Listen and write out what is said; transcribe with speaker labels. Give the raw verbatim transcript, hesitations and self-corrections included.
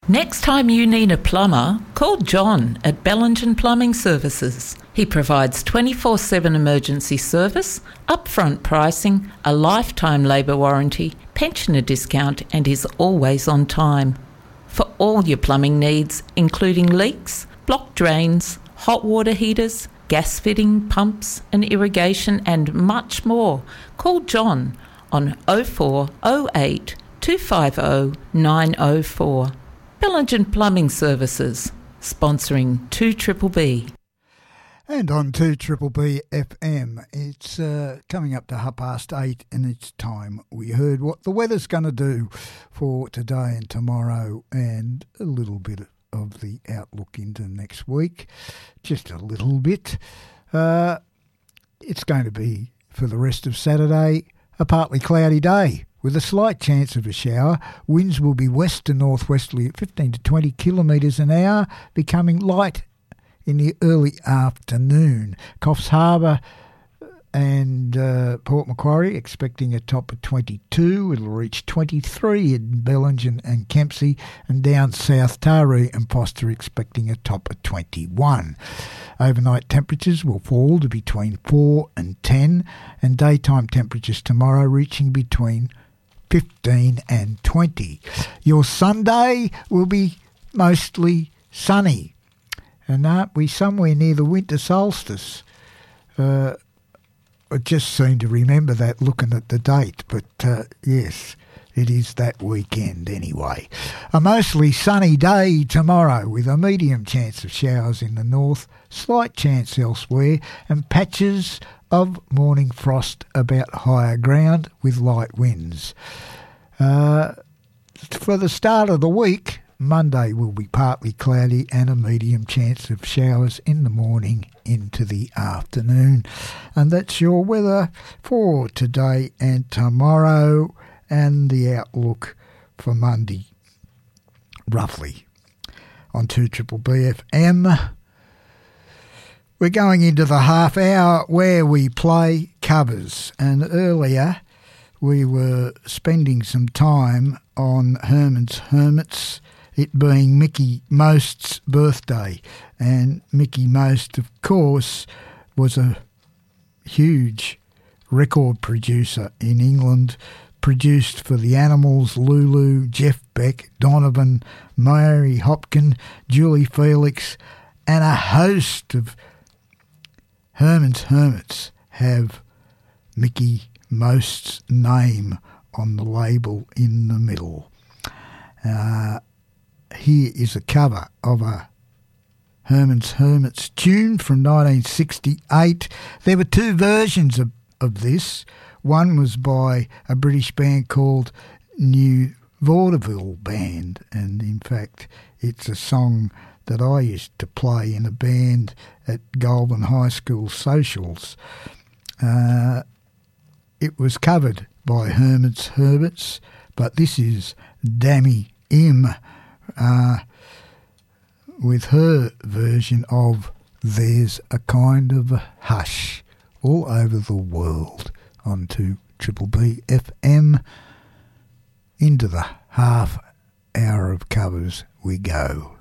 Speaker 1: Next time you need a plumber, call John at Bellingen Plumbing Services. He provides twenty-four seven emergency service, upfront pricing, a lifetime labour warranty, pensioner discount, and is always on time. For all your plumbing needs, including leaks, blocked drains, hot water heaters, gas fitting, pumps and irrigation, and much more, call John on oh four oh eight, two five oh, nine oh four. Bellingen Plumbing Services, sponsoring two B B.
Speaker 2: And on two B B F M, it's uh, coming up to half past eight, and it's time we heard what the weather's going to do for today and tomorrow, and a little bit of the outlook into next week. Just a little bit. Uh, it's going to be, for the rest of Saturday, a partly cloudy day, with a slight chance of a shower. Winds will be west to northwesterly at fifteen to twenty kilometres an hour, becoming light in the early afternoon. Coffs Harbour and uh, Port Macquarie expecting a top of twenty-two. It'll reach twenty-three in Bellingen and Kempsey, and down south Taree and Foster expecting a top of twenty-one. Overnight temperatures will fall to between four and ten, and daytime temperatures tomorrow reaching between fifteen and twenty. Your Sunday will be mostly sunny. And aren't we somewhere near the winter solstice? Uh, I just seem to remember that looking at the date, but uh, yes, it is that weekend anyway. A mostly sunny day tomorrow with a medium chance of showers in the north, slight chance elsewhere, and patches of morning frost about higher ground with light winds. Uh, for the start of the week, Monday will be partly cloudy and a medium chance of showers in the morning into the afternoon. And that's your weather for today and tomorrow, and the outlook for Monday, roughly, on two B B F M. We're going into the half hour where we play covers, and earlier we were spending some time on Herman's Hermits, it being Mickey Most's birthday. And Mickey Most, of course, was a huge record producer in England, produced for the Animals, Lulu, Jeff Beck, Donovan, Mary Hopkin, Julie Felix, and a host of Herman's Hermits have Mickey Most's name on the label in the middle. Uh, here is a cover of a Herman's Hermits tune from nineteen sixty-eight. There were two versions of, of this. One was by a British band called New Vaudeville Band, and in fact it's a song that I used to play in a band at Goulburn High School socials. Uh, it was covered by Herman's Hermits, but this is Dammy Im uh, with her version of There's a Kind of a Hush all over the world on two B B F M. Into the half hour of covers we go.